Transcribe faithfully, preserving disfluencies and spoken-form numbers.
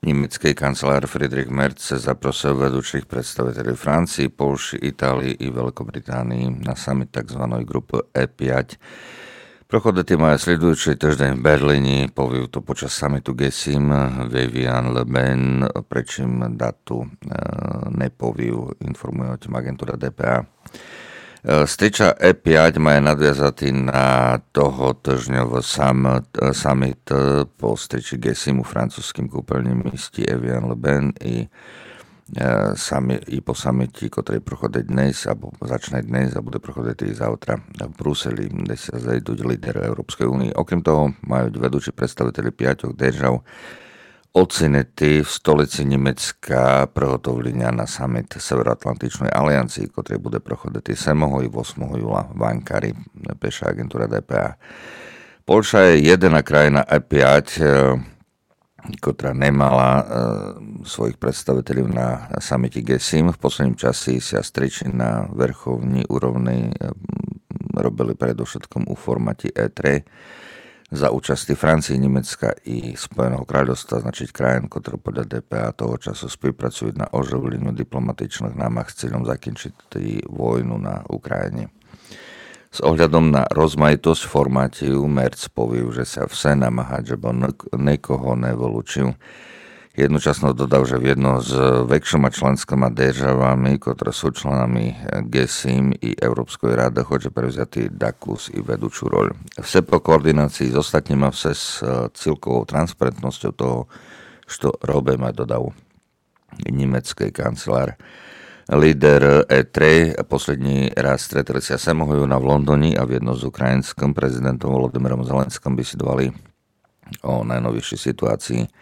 Německý kancelár Friedrich Merz zaprosil vedúcich predstaviteľov Francii, Polši, Itálii i Veľkobritánii na summit tzv. Grupy E päť. Prochodety majú sledujúci týždeň v Berlíni, povijú to počas summitu G sedem Viviane Le Pen, prečím datu e, nepovijú, informuje o tým agentúra D P A. Striča E päť má nadviazatý na toho týždňov summit po striči G sedem u francúzským kúpeľným místi Viviane Le Pen i Sami, i po samiti, ktorý prochodí dnes, alebo začne dnes a bude prochodiť zajtra v Bruseli, kde sa zajdú líderi Európskej únie. Okrem toho majú vedúci predstaviteľi piatich držav ocenití v stolici Nemecka prehotovlenia na summit Severoatlantičnej aliancii, ktorý bude prochodiť sedmého i ôsmeho júla v Ankari, píše agentúra D P A. Polša je jediná krajina E päť, ktorá nemala e, svojich predstaviteľov na samite G sedem. V posledním časi sa striči na vrchovní úrovni e, robili predovšetkom u formáti E tri za účasti Francie, Nemecka i Spojeného kráľovstva, značiť krajín, ktoré podľa D P A toho času spolupracujú na oživleniu diplomatičných námah s cieľom zakončiť vojnu na Ukrajine. S ohľadom na rozmanitosť formátiu Merz poviu, že sa vse namáhať, že bo nikoho nevolúčil. Jednočasno dodal, že v jedno s väčšíma členskými državami, ktoré sú členami G sedem i Európskej rady, chce prevziať Dakus i vedúču roľ. Vse po koordinácii s ostatnými, vse s celkovou transparentnosťou toho, čo robíme, dodal nemecký kancelár. Líder E tri poslední raz stretli sa sedmého júna v Londýne a v jedno s ukrajinským prezidentom Volodymyrom Zelenským besiedovali o najnovšej situácii